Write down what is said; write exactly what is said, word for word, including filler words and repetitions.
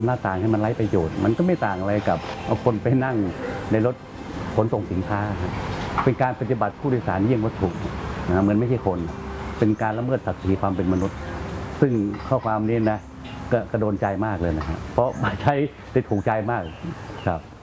หน้าต่างให้มันไร้ประโยชน์มันก็ไม่ต่างอะไรกับเอาคนไปนั่งในรถขนส่งสินค้าเป็นการปฏิบัติผู้โดยสารเยี่ยงวัตถุนะเหมือนไม่ใช่คนเป็นการละเมิดศักดิ์ศรีความเป็นมนุษย์ซึ่งข้อความนี้นะก็กระโดนใจมากเลยนะครับเพราะใช้ได้ถูกใจมากครับ